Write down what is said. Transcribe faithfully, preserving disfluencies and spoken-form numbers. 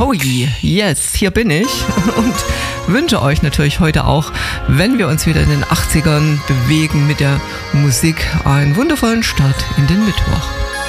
Joey, yes, hier bin ich und wünsche euch natürlich heute auch, wenn wir uns wieder in den achtzigern bewegen mit der Musik, einen wundervollen Start in den Mittwoch.